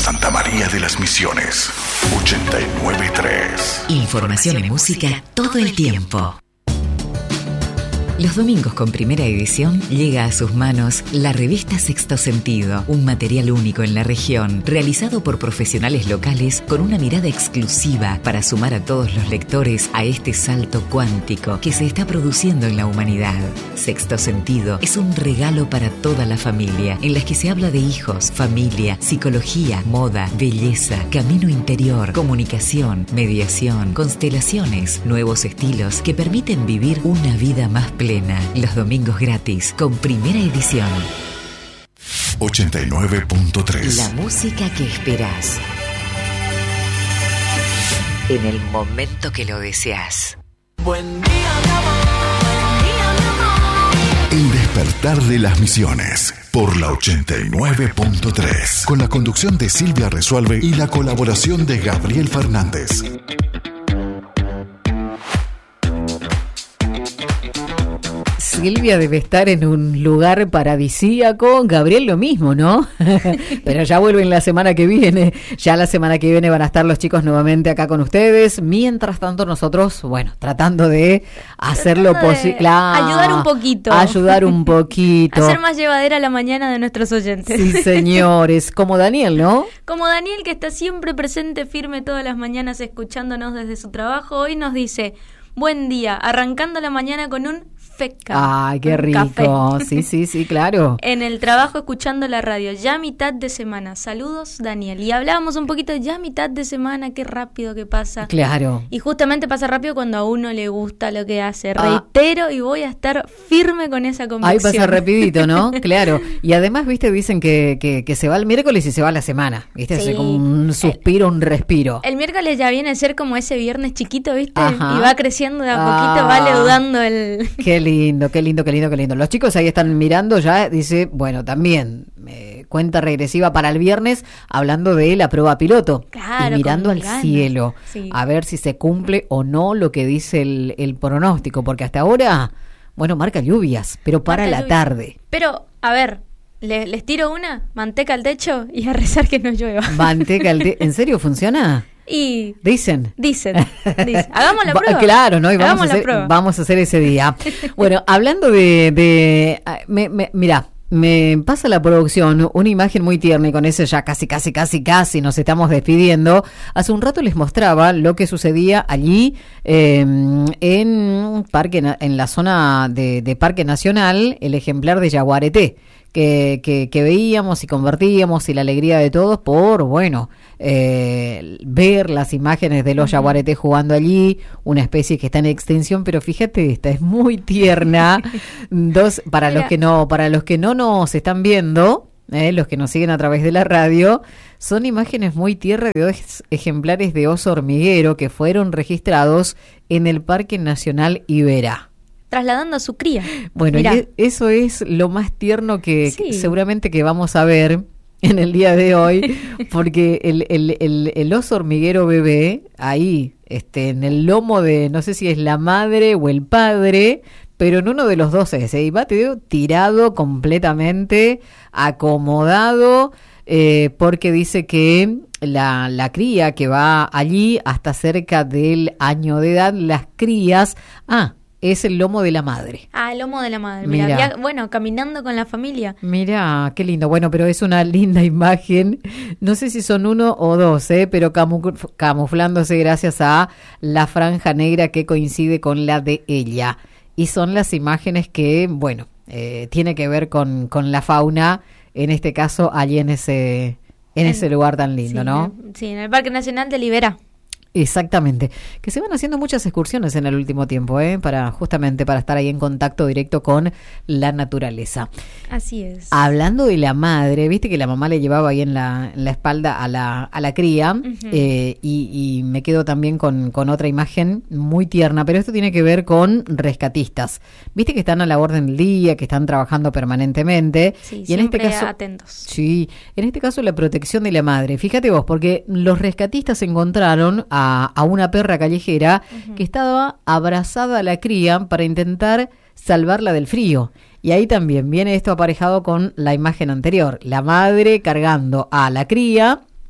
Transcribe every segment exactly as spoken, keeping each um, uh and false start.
Santa María de las Misiones, ochenta y nueve punto tres. Información y música todo el tiempo. Los domingos con Primera Edición llega a sus manos la revista Sexto Sentido, un material único en la región, realizado por profesionales locales con una mirada exclusiva para sumar a todos los lectores a este salto cuántico que se está produciendo en la humanidad. Sexto Sentido es un regalo para toda la familia, en las que se habla de hijos, familia, psicología, moda, belleza, camino interior, comunicación, mediación, constelaciones, nuevos estilos que permiten vivir una vida más plena. Los domingos gratis con Primera Edición. ochenta y nueve punto tres. La música que esperás en el momento que lo deseas. Buen día, mi amor. Buen día, mi amor. El despertar de las Misiones por la ochenta y nueve punto tres. Con la conducción de Silvia Resualve y la colaboración de Gabriel Fernández. Silvia debe estar en un lugar paradisíaco, Gabriel lo mismo, ¿no? Pero ya vuelven la semana que viene, ya la semana que viene van a estar los chicos nuevamente acá con ustedes, mientras tanto nosotros, bueno, tratando de hacer lo posible, ayudar un poquito, ayudar un poquito, hacer más llevadera la mañana de nuestros oyentes. Sí, señores, como Daniel, ¿no? Como Daniel, que está siempre presente, firme todas las mañanas escuchándonos desde su trabajo, hoy nos dice: buen día, arrancando la mañana con un feca. Ay, qué rico. Café. Sí, sí, sí, claro. En el trabajo escuchando la radio, ya mitad de semana. Saludos, Daniel. Y hablábamos un poquito de ya mitad de semana, qué rápido que pasa. Claro. Y justamente pasa rápido cuando a uno le gusta lo que hace. Ah. Reitero y voy a estar firme con esa convicción. Ahí pasa rapidito, ¿no? Claro. Y además, viste, dicen que, que, que se va el miércoles y se va la semana. Viste, sí. Así como un suspiro, un respiro. El miércoles ya viene a ser como ese viernes chiquito, ¿viste? Ajá. Y va creciendo de a ah. poquito, va leudando el... Qué lindo, qué lindo, qué lindo, qué lindo. Los chicos ahí están mirando ya, dice, bueno, también eh, cuenta regresiva para el viernes, hablando de la prueba piloto. Claro, y mirando al ganas. cielo, sí. A ver si se cumple o no lo que dice el, el pronóstico, porque hasta ahora, bueno, marca lluvias, pero para marca la lluvia. Tarde. Pero, a ver, ¿les, les tiro una? Manteca al techo y a rezar que no llueva. Manteca al techo, ¿en serio funciona? Y dicen dicen, dicen. Hagamos la prueba. Claro, no, y vamos Hagamos a hacer, vamos a hacer ese día. Bueno, hablando de, de me, me, mira, me pasa la producción una imagen muy tierna y con ese ya casi, casi, casi, casi nos estamos despidiendo. Hace un rato les mostraba lo que sucedía allí eh, en parque, en la zona de, de Parque Nacional, el ejemplar de Yaguareté. Que, que, que veíamos y convertíamos y la alegría de todos por, bueno, eh, ver las imágenes de los uh-huh. yaguaretés jugando allí, una especie que está en extinción, pero fíjate, esta es muy tierna. Dos, para Mira. los que no, para los que no nos están viendo, eh, los que nos siguen a través de la radio, son imágenes muy tiernas de dos ejemplares de oso hormiguero que fueron registrados en el Parque Nacional Iberá. Trasladando a su cría. Bueno, y eso es lo más tierno que, sí. que seguramente que vamos a ver en el día de hoy, porque el, el, el, el oso hormiguero bebé, ahí, este, en el lomo de, no sé si es la madre o el padre, pero en uno de los dos es, ¿eh? Y va, te digo, tirado completamente, acomodado, eh, porque dice que la, la cría que va allí hasta cerca del año de edad, las crías, ah, es el lomo de la madre. Ah, el lomo de la madre. Mira, Mira. Había, bueno, caminando con la familia. Mira, qué lindo. Bueno, pero es una linda imagen. No sé si son uno o dos, ¿eh? Pero camu- camuflándose gracias a la franja negra que coincide con la de ella. Y son las imágenes que, bueno, eh, tiene que ver con, con la fauna, en este caso, allí en ese, en, en ese lugar tan lindo, sí, ¿no? En el, sí, en el Parque Nacional de Iberá. Exactamente, que se van haciendo muchas excursiones en el último tiempo, ¿eh? Para justamente para estar ahí en contacto directo con la naturaleza. Así es. Hablando de la madre, viste que la mamá le llevaba ahí en la, en la espalda a la, a la cría, uh-huh. eh, y, y me quedo también con, con otra imagen muy tierna, pero esto tiene que ver con rescatistas. Viste que están a la orden del día, que están trabajando permanentemente. Sí, y en este caso, atentos. Sí, en este caso la protección de la madre. Fíjate vos, porque los rescatistas encontraron a a una perra callejera uh-huh. que estaba abrazada a la cría para intentar salvarla del frío. Y ahí también viene esto aparejado con la imagen anterior. La madre cargando a la cría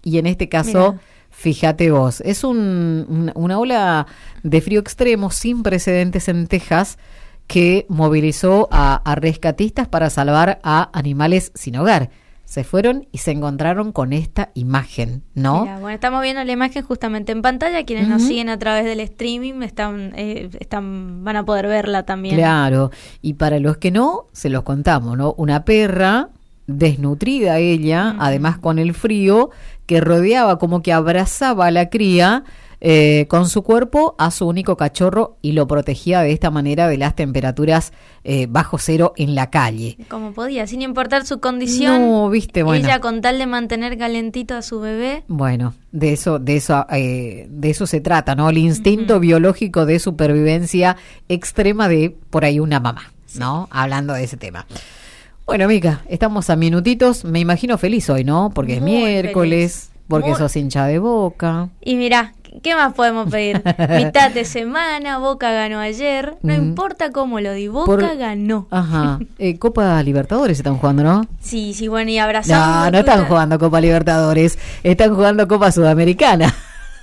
y en este caso, Mirá. fíjate vos, es un, una, una ola de frío extremo sin precedentes en Texas que movilizó a, a rescatistas para salvar a animales sin hogar. Se fueron y se encontraron con esta imagen, ¿no? Mira, bueno, estamos viendo la imagen justamente en pantalla. Quienes Ujú. nos siguen a través del streaming están, eh, están, van a poder verla también. Claro, y para los que no, se los contamos, ¿no? Una perra desnutrida ella, Ujú. además con el frío, que rodeaba como que abrazaba a la cría eh, con su cuerpo a su único cachorro y lo protegía de esta manera de las temperaturas eh, bajo cero en la calle. Como podía, sin importar su condición. No, viste, bueno. Ella con tal de mantener calentito a su bebé. Bueno, de eso, de eso, eh, de eso se trata, ¿no? El instinto Ujú. biológico de supervivencia extrema de por ahí una mamá, ¿no? Hablando de ese tema. Bueno, Mica, estamos a minutitos. Me imagino feliz hoy, ¿no? Porque Muy es miércoles, feliz. porque Muy- sos hincha de Boca. Y mirá, ¿qué más podemos pedir? Mitad de semana, Boca ganó ayer. No Mm. importa cómo lo di, Boca Por- ganó. Ajá. Eh, Copa Libertadores están jugando, ¿no? Sí, sí, bueno, y abrazando. No, no están tuta- jugando Copa Libertadores, están jugando Copa Sudamericana.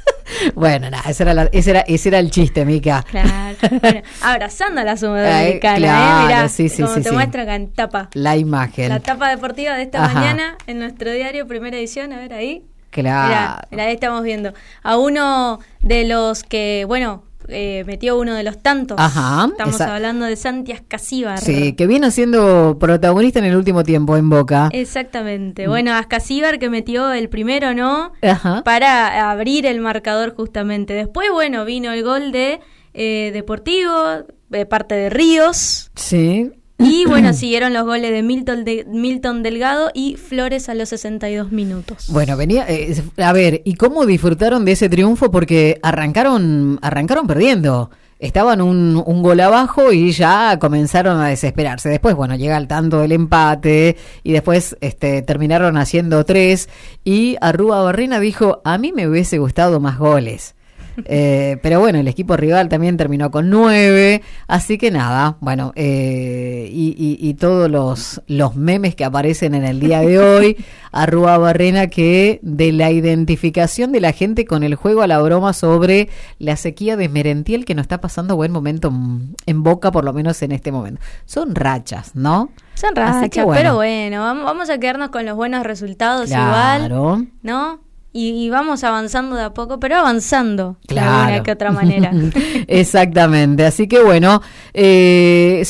Bueno, nada, ese era, la- ese era, ese era el chiste, Mica. Claro, bueno, abrazando a la Sudamericana, Ay, claro, ¿eh? Mirá, sí, sí, como sí, te sí. muestro acá en tapa. La imagen. La tapa deportiva de esta Ajá. mañana en nuestro diario, primera edición, a ver ahí. Claro. Mirá, mirá, ahí estamos viendo a uno de los que, bueno, eh, metió uno de los tantos. Ajá, Estamos esa- hablando de Santi Ascasíbar. Sí, que viene siendo protagonista en el último tiempo en Boca. Exactamente. Bueno, Ascasíbar que metió el primero, ¿no? Ajá. Para abrir el marcador justamente. Después, bueno, vino el gol de eh, Deportivo, de parte de Ríos. Sí. Y bueno, siguieron los goles de Milton, de Milton Delgado y Flores a los sesenta y dos minutos. Bueno, venía, eh, a ver, ¿y cómo disfrutaron de ese triunfo? Porque arrancaron, arrancaron perdiendo. Estaban un, un gol abajo y ya comenzaron a desesperarse. Después, bueno, llega al tanto del empate y después este, terminaron haciendo tres. Y Arrúa Barrena dijo, a mí me hubiese gustado más goles. Eh, pero bueno, el equipo rival también terminó con nueve, así que nada, bueno, eh, y, y, y todos los, los memes que aparecen en el día de hoy, Arrúa Barrena, que de la identificación de la gente con el juego a la broma sobre la sequía de Merentiel, que no está pasando buen momento mm, en Boca, por lo menos en este momento. Son rachas, ¿no? Son Así rachas, que bueno. pero bueno, vamos, vamos a quedarnos con los buenos resultados Claro. igual, ¿no? Y, y vamos avanzando de a poco, pero avanzando de Claro. alguna que otra manera. Exactamente. Así que bueno, eh,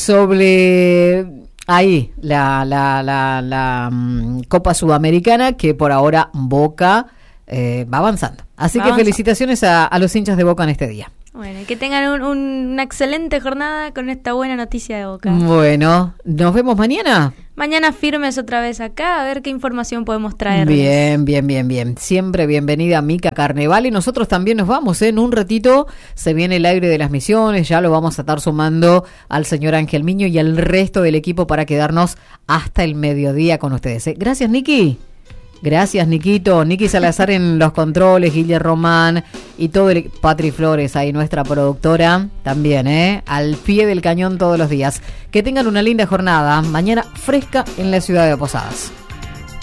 sobre ahí la, la, la, la mm, Copa Sudamericana, que por ahora Boca eh, va avanzando. Así Va que avanzando. felicitaciones a, a los hinchas de Boca en este día. Bueno, que tengan un- un- una excelente jornada con esta buena noticia de Boca. Bueno, nos vemos mañana. Mañana firmes otra vez acá, a ver qué información podemos traerles. Bien, bien, bien, bien. Siempre bienvenida Mica Carneval, y nosotros también nos vamos, ¿eh? En un ratito se viene el aire de las misiones, ya lo vamos a estar sumando al señor Ángel Miño y al resto del equipo para quedarnos hasta el mediodía con ustedes, ¿eh? Gracias, Niki. Gracias, Niquito. Niki Salazar en los controles, Guille Román y todo el Patri Flores, ahí nuestra productora, también, ¿eh? Al pie del cañón todos los días. Que tengan una linda jornada. Mañana fresca en la ciudad de Posadas.